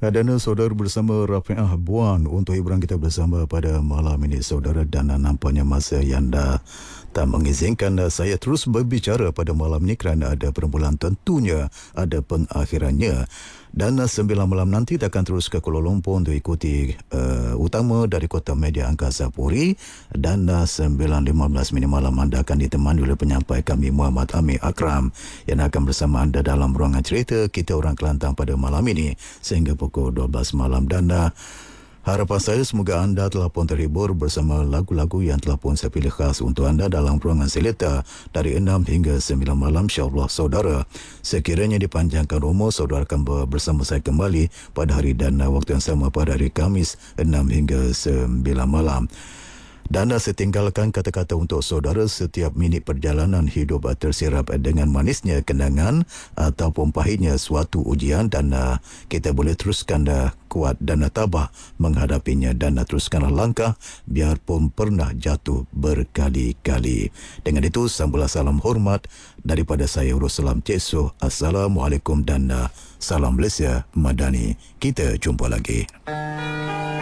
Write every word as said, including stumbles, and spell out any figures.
Dana saudara bersama Rafi'ah Buan untuk hiburan kita bersama pada malam ini saudara, dan nampaknya masa yang dah tak mengizinkan saya terus berbicara pada malam ini kerana ada perbulan, tentunya ada pengakhirannya. Dan sembilan malam nanti kita akan terus ke Kuala Lumpur untuk ikuti uh, utama dari Kota Media Angkasa Puri, dan uh, sembilan lima belas minit malam anda akan ditemani oleh penyampai kami Muhammad Amir Akram yang akan bersama anda dalam ruangan cerita Kita Orang Kelantan pada malam ini sehingga pukul dua belas malam. Dan uh, harapan saya semoga anda telah pun terhibur bersama lagu-lagu yang telah pun saya pilih khas untuk anda dalam ruangan selita dari enam hingga sembilan malam, insyaAllah saudara. Sekiranya dipanjangkan umur, saudara akan bersama saya kembali pada hari dan waktu yang sama pada hari Khamis enam hingga sembilan malam. Dan saya tinggalkan kata-kata untuk saudara, setiap minit perjalanan hidup tersirap dengan manisnya kenangan ataupun pahitnya suatu ujian, dan uh, kita boleh teruskan uh, kuat dan uh, tabah menghadapinya, dan uh, teruskanlah langkah biarpun pernah jatuh berkali-kali. Dengan itu sambulah salam hormat daripada saya Ruslan Ceso. Assalamualaikum dan uh, salam Malaysia Madani. Kita jumpa lagi.